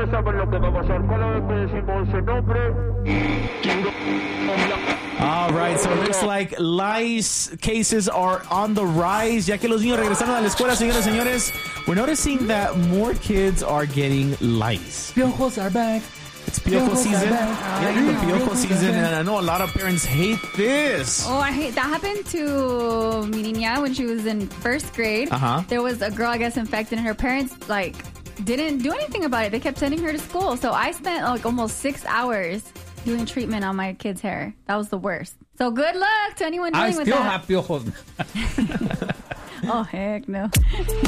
saben lo que va a pasar cada vez que decimos ese nombre. All right, so it looks like lice cases are on the rise. Ya que los niños regresaron a la escuela, señoras y señores, we're noticing that more kids are getting lice. Piojos are back. It's Piojo season. Yeah, the Piojo season, and I know a lot of parents hate this. Oh, I hate that. Happened to mi niña when she was in first grade. There was a girl, I guess, infected, and her parents didn't do anything about it. They kept sending her to school. So I spent almost 6 hours doing treatment on my kid's hair. That was the worst. So good luck to anyone dealing with that. I still have piojos. Oh, heck no.